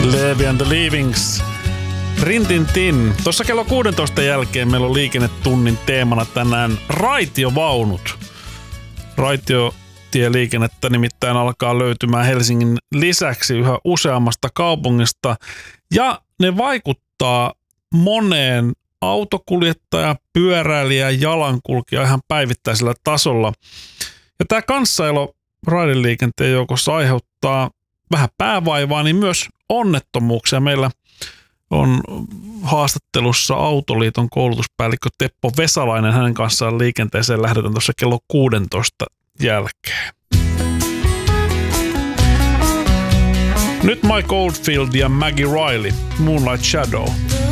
Levi and the Leavings. Rintintin. Tuossa kello 16 jälkeen meillä on liikennetunnin teemana tänään raitiovaunut. Raitiotieliikennettä nimittäin alkaa löytymään Helsingin lisäksi yhä useammasta kaupungista. Ja ne vaikuttaa moneen autokuljettaja, pyöräilijä, jalankulkija ihan päivittäisellä tasolla. Ja tämä kanssailo raideliikenteen joukossa aiheuttaa vähän päävaivaa, niin myös onnettomuuksia. Meillä on haastattelussa Autoliiton koulutuspäällikkö Teppo Vesalainen. Hänen kanssaan liikenteeseen lähdetään tuossa kello 16 jälkeen. Nyt Mike Oldfield ja Maggie Riley, Moonlight Shadow.